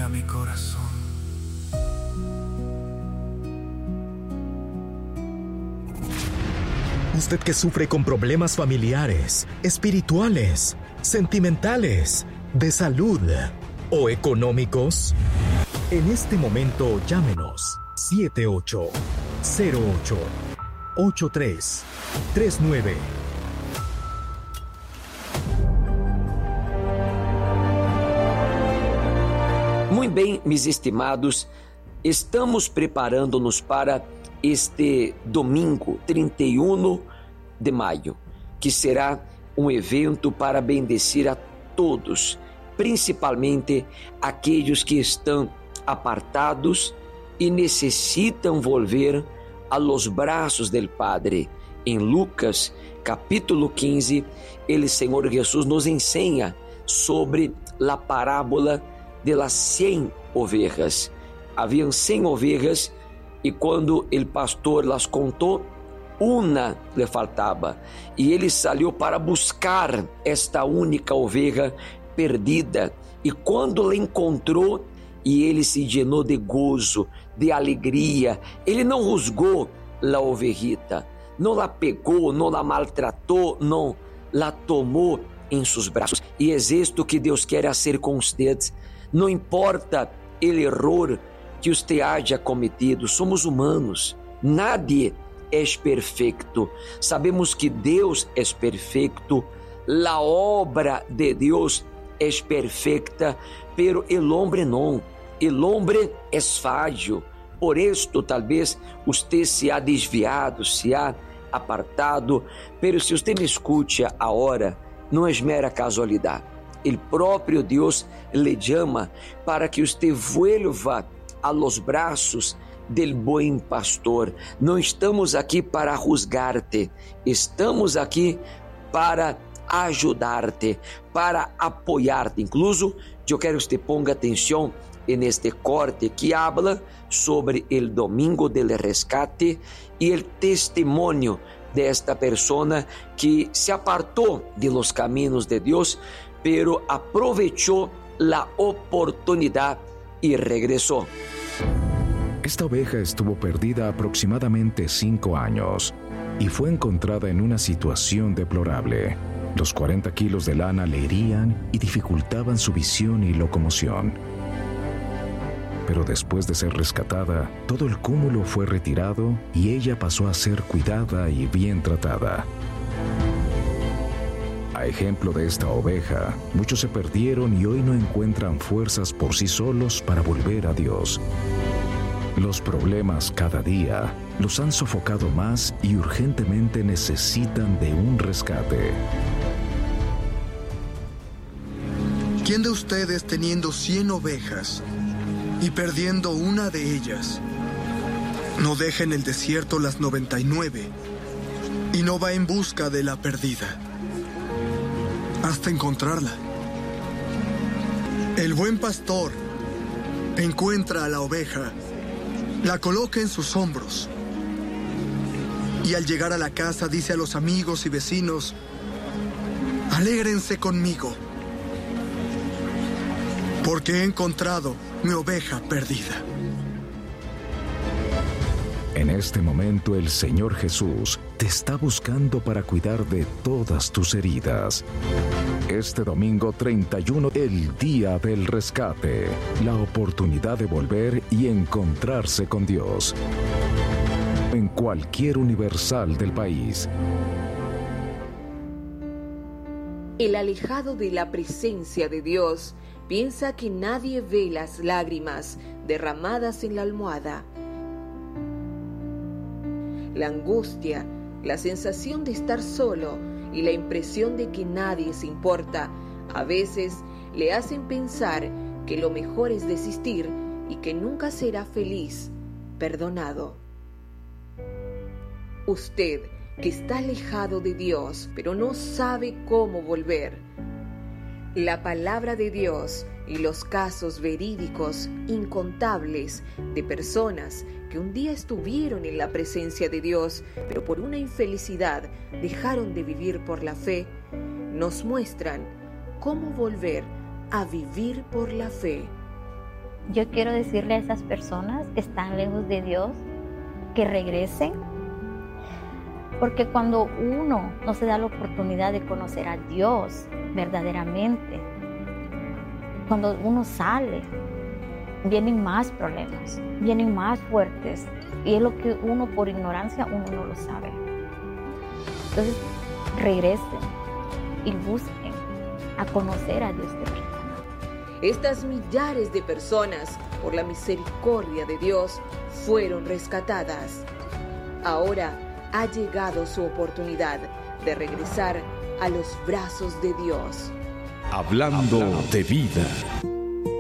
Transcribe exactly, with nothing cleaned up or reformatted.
llega a mi corazón. Usted que sufre con problemas familiares, espirituales, sentimentales, de salud o económicos, en este momento llámenos siete ocho cero ocho ocho tres tres nueve. Muito bem, meus estimados, estamos preparando-nos para este domingo, trinta e um de maio, que será um evento para bendecir a todos, principalmente aqueles que estão apartados e necessitam volver a los braços del Padre. Em Lucas, capítulo quinze, ele, Senhor Jesus, nos ensina sobre a parábola de las cien ovejas. Haviam cem ovejas e quando o pastor las contou, uma lhe faltava. E ele saiu para buscar esta única oveja perdida. E quando la encontrou, e ele se llenou de gozo, de alegria. Ele não rusgou a ovejita, não la pegou, não la maltratou, não, la tomou em seus braços. E é isto que Deus quer fazer com vocês. Não importa o erro que você haya cometido, somos humanos, nadie é perfeito. Sabemos que Deus é perfeito, a obra de Deus é perfeita, pero el hombre não. El hombre é frágil. Por isto, talvez você se ha desviado, se ha apartado, pero se você me escute agora, não é mera casualidade. O próprio Deus lhe chama para que você vuelva a los braços del buen pastor. Não estamos aqui para juzgar-te, estamos aqui para ajudar-te, para apoiar-te. Incluso, eu quero que você ponga atenção neste corte que habla sobre o domingo del rescate e o testemunho desta persona que se apartou de los caminos de Deus, pero aprovechó la oportunidad y regresó. Esta oveja estuvo perdida aproximadamente cinco años y fue encontrada en una situación deplorable. Los cuarenta kilos de lana le herían y dificultaban su visión y locomoción. Pero después de ser rescatada, todo el cúmulo fue retirado y ella pasó a ser cuidada y bien tratada. A ejemplo de esta oveja, muchos se perdieron y hoy no encuentran fuerzas por sí solos para volver a Dios. Los problemas cada día los han sofocado más y urgentemente necesitan de un rescate. ¿Quién de ustedes, teniendo cien ovejas y perdiendo una de ellas, no deja en el desierto las noventa y nueve y no va en busca de la perdida hasta encontrarla? El buen pastor encuentra a la oveja, la coloca en sus hombros y al llegar a la casa dice a los amigos y vecinos: alégrense conmigo, porque he encontrado mi oveja perdida. En este momento el Señor Jesús te está buscando para cuidar de todas tus heridas. Este domingo treinta y uno, el día del rescate, la oportunidad de volver y encontrarse con Dios. En cualquier universal del país. El alejado de la presencia de Dios piensa que nadie ve las lágrimas derramadas en la almohada. La angustia, la sensación de estar solo y la impresión de que nadie se importa, a veces le hacen pensar que lo mejor es desistir y que nunca será feliz, perdonado. Usted, que está alejado de Dios, pero no sabe cómo volver. La palabra de Dios y los casos verídicos incontables de personas que un día estuvieron en la presencia de Dios, pero por una infelicidad dejaron de vivir por la fe, nos muestran cómo volver a vivir por la fe. Yo quiero decirle a esas personas que están lejos de Dios que regresen, porque cuando uno no se da la oportunidad de conocer a Dios verdaderamente, cuando uno sale, vienen más problemas, vienen más fuertes, y es lo que uno por ignorancia uno no lo sabe. Entonces regresen y busquen a conocer a Dios de verdad. Estas millares de personas, por la misericordia de Dios, fueron rescatadas. Ahora ha llegado su oportunidad de regresar a los brazos de Dios. Hablando de vida.